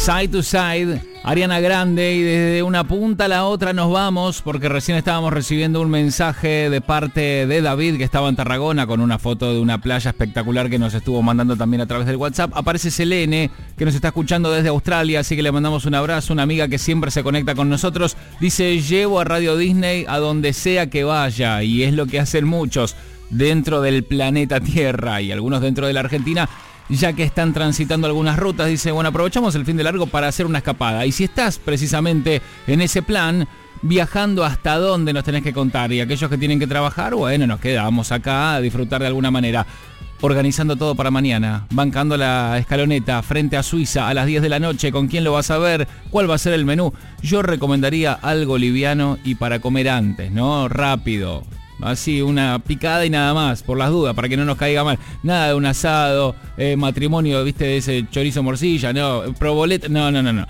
Side to Side, Ariana Grande, y desde una punta a la otra nos vamos porque recién estábamos recibiendo un mensaje de parte de David, que estaba en Tarragona, con una foto de una playa espectacular que nos estuvo mandando también a través del WhatsApp. Aparece Selene, que nos está escuchando desde Australia, así que le mandamos un abrazo, una amiga que siempre se conecta con nosotros. Dice: llevo a Radio Disney a donde sea que vaya, y es lo que hacen muchos dentro del planeta Tierra y algunos dentro de la Argentina, ya que están transitando algunas rutas. Dice: bueno, aprovechamos el fin de largo para hacer una escapada. Y si estás precisamente en ese plan, viajando, ¿hasta dónde nos tenés que contar? Y aquellos que tienen que trabajar, bueno, nos quedamos acá a disfrutar de alguna manera. Organizando todo para mañana, bancando la escaloneta frente a Suiza a las 10 de la noche. ¿Con quién lo vas a ver? ¿Cuál va a ser el menú? Yo recomendaría algo liviano y para comer antes, ¿no? Rápido. Así, una picada y nada más, por las dudas, para que no nos caiga mal. Nada de un asado, matrimonio, viste, de ese chorizo morcilla, no, proboleta, no.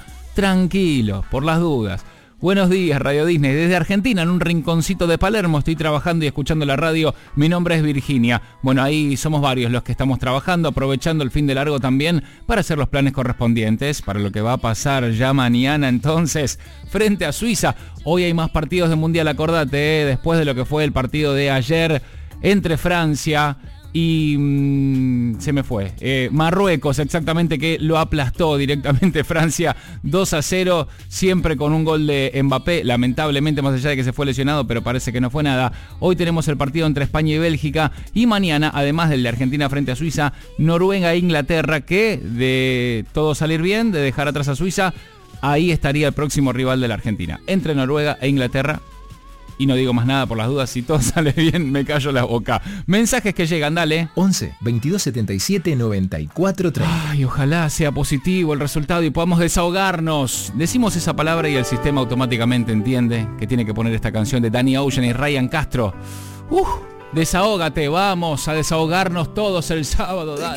Tranquilo, por las dudas. Buenos días, Radio Disney. Desde Argentina, en un rinconcito de Palermo, estoy trabajando y escuchando la radio. Mi nombre es Virginia. Bueno, ahí somos varios los que estamos trabajando, aprovechando el fin de largo también para hacer los planes correspondientes para lo que va a pasar ya mañana, entonces, frente a Suiza. Hoy hay más partidos de Mundial, acordate, después de lo que fue el partido de ayer entre Francia y se me fue, Marruecos, exactamente, que lo aplastó directamente Francia 2-0, siempre con un gol de Mbappé, lamentablemente, más allá de que se fue lesionado, pero parece que no fue nada. Hoy tenemos el partido entre España y Bélgica, y mañana, además del de Argentina frente a Suiza, Noruega e Inglaterra, que de todo salir bien, de dejar atrás a Suiza, ahí estaría el próximo rival de la Argentina. Entre Noruega e Inglaterra. Y no digo más nada por las dudas, si todo sale bien me callo la boca. Mensajes que llegan, dale. 11 22 77 94 30. Ay, ojalá sea positivo el resultado y podamos desahogarnos. Decimos esa palabra y el sistema automáticamente entiende que tiene que poner esta canción de Danny Ocean y Ryan Castro. Desahógate, vamos a desahogarnos todos el sábado, dale.